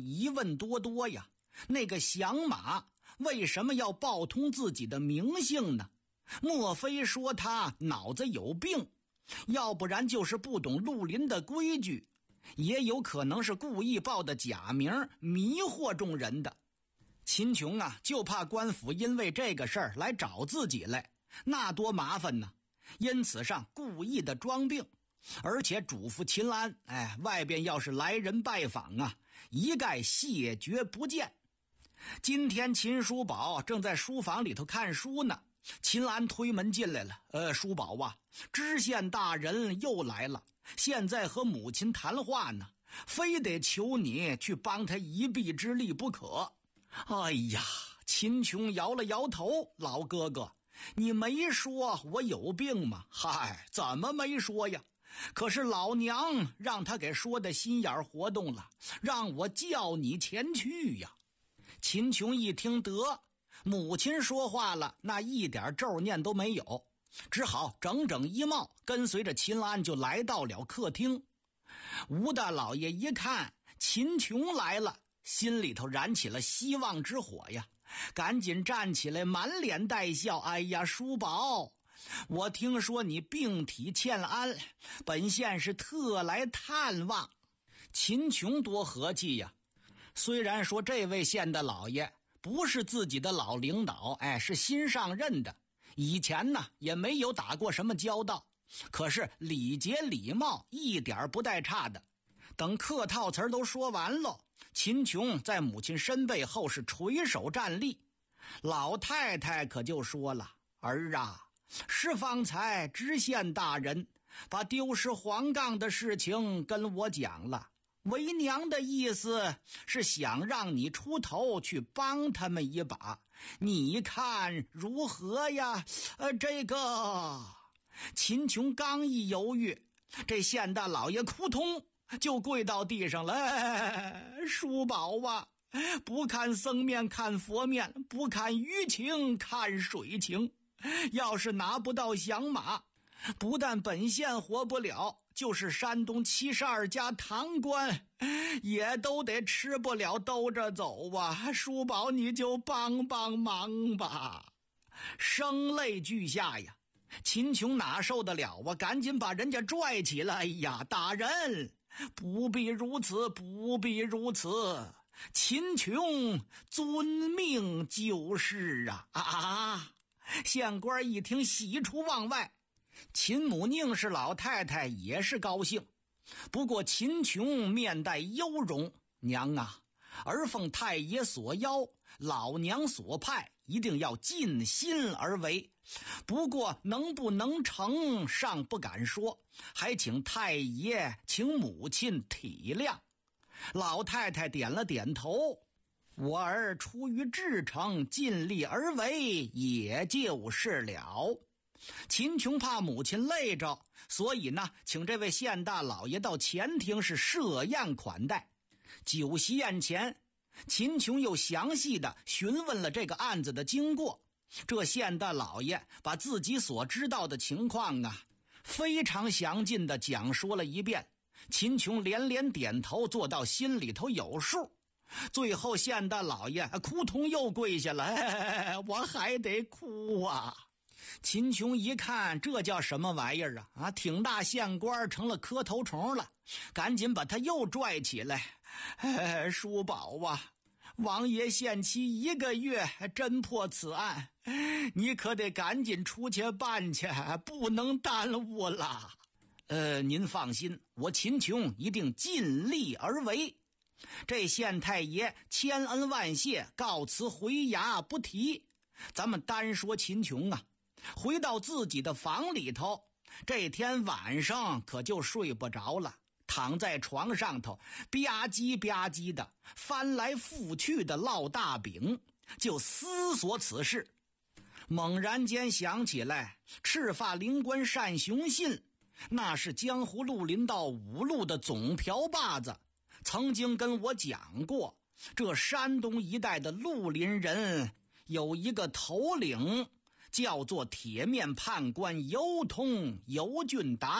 疑问多多呀。那个响马为什么要报通自己的名姓呢？莫非说他脑子有病？要不然就是不懂绿林的规矩，也有可能是故意报的假名，迷惑众人的。秦琼啊，就怕官府因为这个事儿来找自己来，那多麻烦呢。因此上故意的装病，而且嘱咐秦安，外边要是来人拜访啊，一概谢绝不见。今天秦叔宝正在书房里头看书呢，秦安推门进来了。叔宝啊，知县大人又来了，现在和母亲谈话呢，非得求你去帮他一臂之力不可。哎呀，秦琼摇了摇头，老哥哥，你没说我有病吗？嗨，怎么没说呀？可是老娘让他给说的心眼活动了，让我叫你前去呀。秦琼一听得母亲说话了，那一点咒念都没有，只好整整一帽，跟随着秦安就来到了客厅。吴大老爷一看秦琼来了，心里头燃起了希望之火呀，赶紧站起来，满脸带笑。哎呀，叔宝，我听说你病体欠安，本县是特来探望。秦琼多和气呀，虽然说这位县的老爷不是自己的老领导，是新上任的，以前呢也没有打过什么交道，可是礼节礼貌一点不带差的。等客套词都说完了，秦琼在母亲身背后是垂手站立。老太太可就说了，儿啊，是方才知县大人把丢失黄杠的事情跟我讲了，为娘的意思是想让你出头去帮他们一把，你看如何呀？这个秦琼刚一犹豫，这县大老爷扑通就跪到地上了。叔宝啊，不看僧面看佛面，不看鱼情看水情，要是拿不到响马，不但本县活不了，就是山东72家堂官也都得吃不了兜着走啊！叔宝你就帮帮忙吧。声泪俱下呀，秦琼哪受得了啊，赶紧把人家拽起来。哎呀，大人不必如此，不必如此，秦琼遵命就是啊！县官一听喜出望外，秦母宁氏老太太也是高兴。不过秦琼面带忧容，娘啊，儿奉太爷所邀，老娘所派，一定要尽心而为，不过能不能成尚不敢说，还请太爷请母亲体谅。老太太点了点头，我儿出于至诚，尽力而为，也就是了。秦琼怕母亲累着，所以呢，请这位县大老爷到前厅是设宴款待。酒席宴前，秦琼又详细的询问了这个案子的经过。这县大老爷把自己所知道的情况啊，非常详尽的讲说了一遍。秦琼连连点头，做到心里头有数。最后县大老爷哭痛又跪下了，我还得哭啊。秦琼一看这叫什么玩意儿啊，挺大县官成了磕头虫了，赶紧把他又拽起来。叔宝啊，王爷限期1个月侦破此案，你可得赶紧出去办去，不能耽误了。您放心，我秦琼一定尽力而为。这县太爷千恩万谢，告辞回衙不提。咱们单说秦琼啊，回到自己的房里头，这天晚上可就睡不着了，躺在床上头吧唧吧唧的翻来覆去的烙大饼，就思索此事。猛然间想起来，赤发灵官单雄信，那是江湖绿林道5路的总瓢把子，曾经跟我讲过，这山东一带的绿林人有一个头领，叫做铁面判官尤通尤俊达。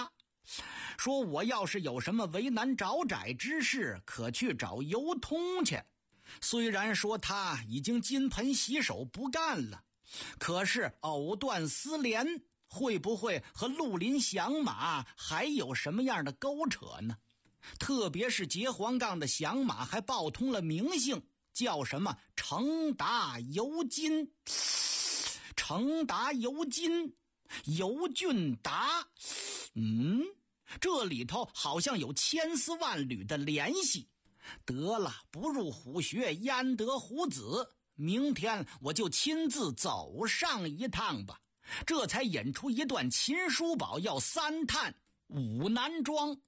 说我要是有什么为难找窄之事，可去找尤通去。虽然说他已经金盆洗手不干了，可是藕断丝连，会不会和绿林响马还有什么样的勾扯呢？特别是结黄杠的响马还报通了名姓，叫什么程达尤金。程达尤金，尤俊达，这里头好像有千丝万缕的联系。得了，不入虎穴焉得虎子，明天我就亲自走上一趟吧。这才引出一段秦叔宝要三探武南庄。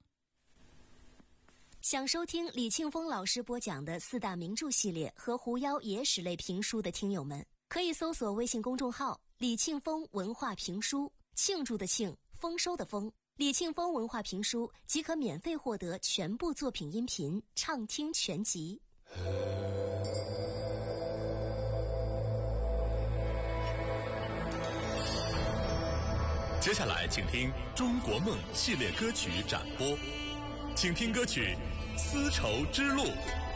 想收听李庆丰老师播讲的四大名著系列和狐妖野史类评书的听友们，可以搜索微信公众号李庆丰文化评书，庆祝的庆，丰收的丰，李庆丰文化评书即可免费获得全部作品音频畅听全集。 接下来请听中国梦系列歌曲展播，请听歌曲《丝绸之路》。